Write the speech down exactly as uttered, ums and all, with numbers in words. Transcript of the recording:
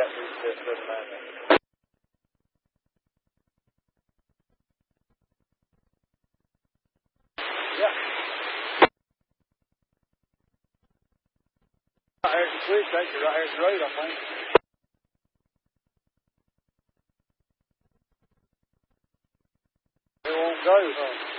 that reset, doesn't matter. Yeah. Right here's the police station, right here's the road, I think. It won't go, huh?